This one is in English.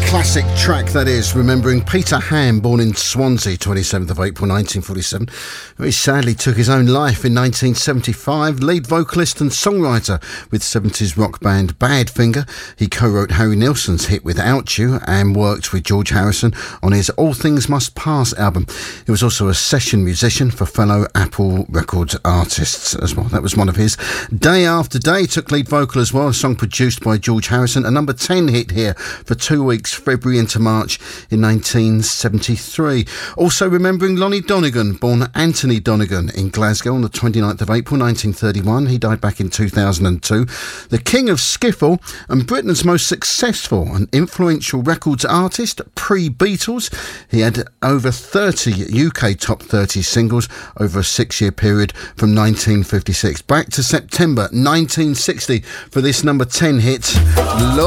Classic track that is, remembering Peter Ham, born in Swansea, 27th of April 1947, who sadly took his own life in 1975. Lead vocalist and songwriter with 70s rock band Badfinger, he co-wrote Harry Nilsson's hit Without You and worked with George Harrison on his All Things Must Pass album. He was also a session musician for fellow Apple Records artists as well. That was one of his. Day After Day took lead vocal as well, a song produced by George Harrison, a number 10 hit here for 2 weeks, February into March in 1973. Also remembering Lonnie Donegan, born Anthony Donegan in Glasgow on the 29th of April 1931. He died back in 2002. The king of skiffle and Britain's most successful and influential records artist pre-Beatles. He had over 30 UK top 30 singles over a 6-year period from 1956 back to September 1960 for this number 10 hit.